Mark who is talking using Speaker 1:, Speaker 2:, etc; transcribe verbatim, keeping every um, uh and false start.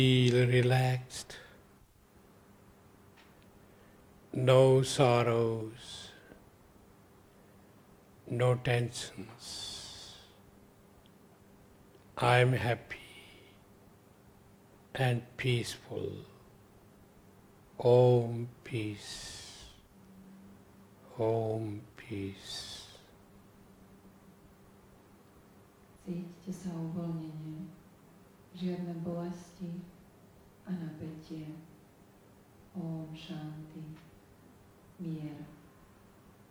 Speaker 1: Feel relaxed, no sorrows, no tensions. I'm happy and peaceful. Om peace, Om peace.
Speaker 2: Cítite sa uvoľnenie, žiadne bolesti a napätie. Om Shanti, mier.